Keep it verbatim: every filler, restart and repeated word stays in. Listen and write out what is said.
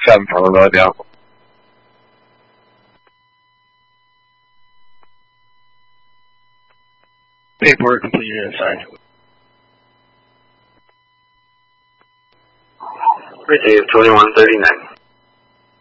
seven for Philadelphia. Paperwork completed and signed. Received twenty-one thirty-nine.